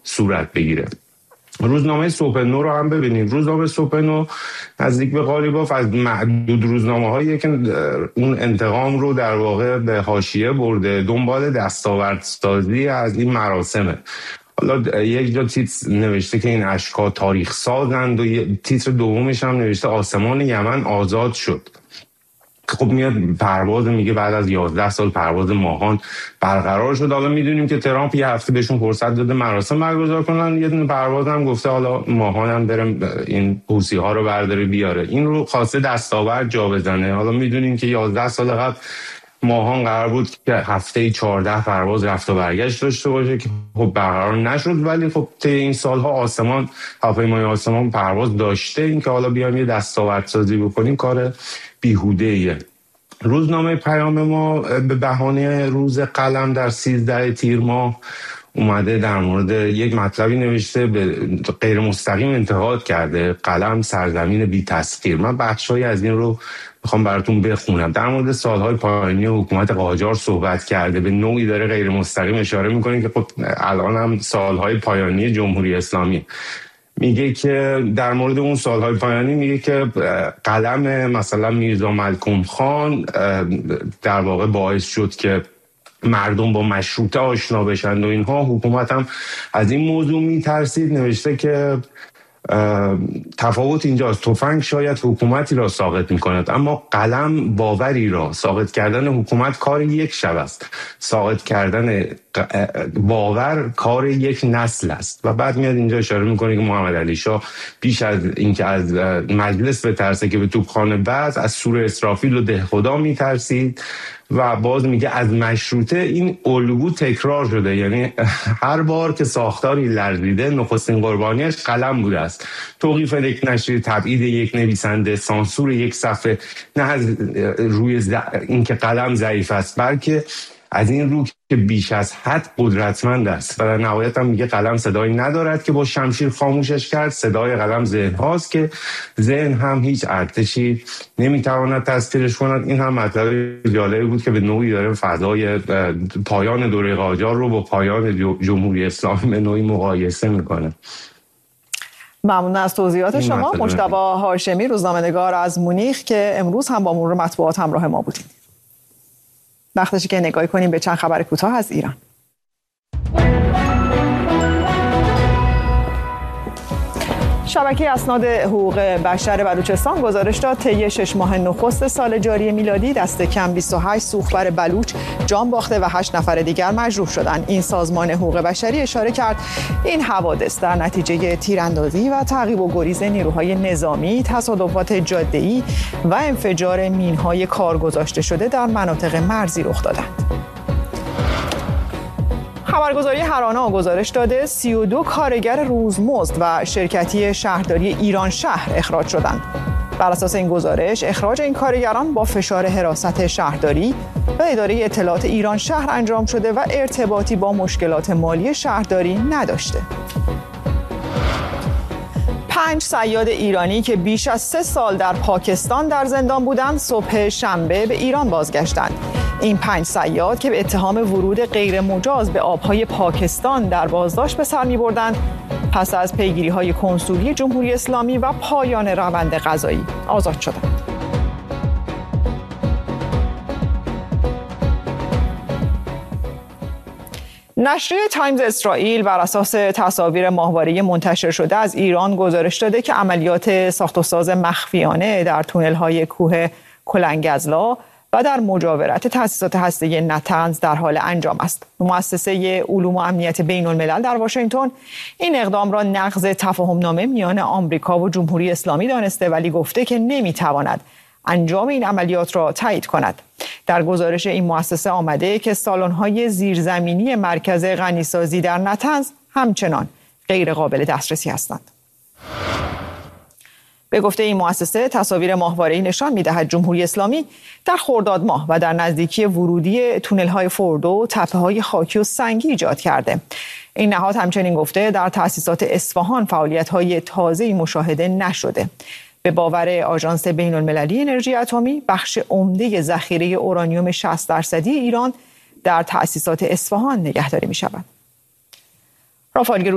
صورت بگیره. روزنامه صبح نو رو هم ببینید. روزنامه صبح نو نزدیک به قالیباف از معدود روزنامه‌هایی که اون انتقام رو در واقع به حاشیه برده، دنبال دستاوردسازی از این مراسمه. حالا یک جا تیتر نوشته که این اشک‌ها تاریخ سازند و تیتر دومش هم نوشته آسمان یمن آزاد شد. خب میاد پرواز میگه بعد از 11 سال پرواز ماهان برقرار شد. حالا میدونیم که ترامپ یه هفته بهشون فرصت داده مراسم برگزار کنن، یه دونه پرواز هم گفته حالا ماهان هم برم این حوثی ها رو برداره بیاره. این رو خواسته دستاورد جا بزنه. حالا میدونیم که 11 سال قبل ماهان قرار بود که هفته 14 پرواز رفت و برگشت داشته باشه که خب برقرار نشد، ولی خب طی این سالها آسمان هواپیمای آسمان پرواز داشته. این که حالا بیام یه دستاوردسازی بکنیم کار بیهوده‌ایه. روزنامه پیام ما به بهانه روز قلم در 13 تیر ماه اومده در مورد یک مطلبی نوشته، به غیر مستقیم انتقاد کرده قلم سرزمین بی تسخیر. من بخشایی از این رو میخوام براتون بخونم. در مورد سالهای پایانی حکومت قاجار صحبت کرده، به نوعی داره غیر مستقیم اشاره میکنه که خب الان هم سالهای پایانی جمهوری اسلامی. میگه که در مورد اون سالهای پایانی میگه که قلم مثلا میرزا ملکم خان در واقع باعث شد که مردم با مشروطه آشنا بشن و اینها. حکومت هم از این موضوع میترسید. نوشته که تفاوت اینجاست، تفنگ شاید حکومتی را ساقط میکند اما قلم باوری را. ساقط کردن حکومت کار یک شب است، ساقط کردن باور کار یک نسل است. و بعد میاد اینجا اشاره میکنه که محمد علی شاه پیش از اینکه از مجلس بترسه که به توپخانه بس، از سور اسرافیل و دهخدا میترسید. و باز میگه از مشروطه این الگو تکرار شده، یعنی هر بار که ساختاری لرزیده نخستین قربانیش قلم بوده است. توقیف یک نشریه، تبعید یک نویسنده، سانسور یک صفحه، نه از روی اینکه قلم ضعیف است بلکه از این رو که بیش از حد قدرتمند است. و در نهایت هم میگه قلم صدایی ندارد که با شمشیر خاموشش کرد، صدای قلم ذهن هاست که ذهن هم هیچ ارتشی نمیتواند تسخیرش کند. این هم مطلب جالبی بود که به نوعی داره فضای پایان دوره قاجار رو با پایان جمهوری اسلامی به نوعی مقایسه میکنه. ممنون از توضیحات شما. مجتبی هاشمی، روزنامه‌نگار از مونیخ که امروز هم با مرور مطبوعات همراه ما بودید. وقتشه که نگاهی کنیم به چند خبر کوتاه از ایران. شبکه اسناد حقوق بشر بلوچستان گزارش داد طی 6 ماه نخست سال جاری میلادی دست کم 28 سوخبر بلوچ جان باخته و 8 نفر دیگر مجروح شدند. این سازمان حقوق بشری اشاره کرد این حوادث در نتیجه تیراندازی و تعقیب و گریز نیروهای نظامی، تصادفات جاده‌ای و انفجار مین‌های کارگذاشته شده در مناطق مرزی رخ دادند. خبرگزاری هرانا گزارش داده 32 کارگر روزمزد و شرکتی شهرداری ایران شهر اخراج شدند. بر اساس این گزارش اخراج این کارگران با فشار حراست شهرداری و اداره اطلاعات ایران شهر انجام شده و ارتباطی با مشکلات مالی شهرداری نداشته. 5 صیاد ایرانی که بیش از 3 سال در پاکستان در زندان بودند صبح شنبه به ایران بازگشتند. این 5 صیاد که به اتهام ورود غیر مجاز به آبهای پاکستان در بازداشت به سر می‌بردند، پس از پیگیری‌های کنسولی جمهوری اسلامی و پایان روند قضایی آزاد شدند. نشریه تایمز اسرائیل بر اساس تصاویر ماهواره‌ای منتشر شده از ایران گزارش داده که عملیات ساخت و ساز مخفیانه در تونل‌های کوه کلنگزلا و در مجاورت تأسیسات هسته‌ای نتنز در حال انجام است. مؤسسه علوم و امنیت بین‌الملل در واشنگتن این اقدام را نقض تفاهم‌نامه میان آمریکا و جمهوری اسلامی دانسته ولی گفته که نمی‌تواند انجام این عملیات را تایید کند. در گزارش این مؤسسه آمده که سالن‌های زیرزمینی مرکز غنیسازی در نتنز همچنان غیر قابل دسترسی هستند. به گفته این مؤسسه تصاویر ماهواره‌ای نشان می‌دهد جمهوری اسلامی در خرداد ماه و در نزدیکی ورودی تونل‌های فوردو تپه‌های خاکی و سنگی ایجاد کرده. این نهاد همچنین گفته در تأسیسات اصفهان فعالیت‌های تازه‌ای مشاهده نشده. به باور آژانس بین‌المللی انرژی اتمی بخش عمده ذخیره اورانیوم 60% ایران در تأسیسات اصفهان نگهداری می‌شود.